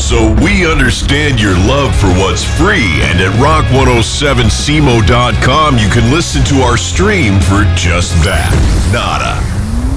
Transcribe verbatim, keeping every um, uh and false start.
So we understand your love for what's free, and at rock one oh seven semo dot com you can listen to our stream for just that. Nada.